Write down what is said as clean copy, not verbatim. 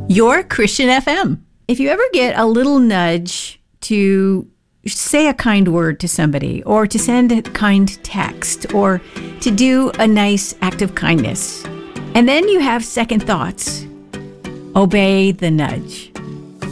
Your Christian FM. If you ever get a little nudge to say a kind word to somebody, or to send a kind text, or to do a nice act of kindness, and then you have second thoughts, obey the nudge.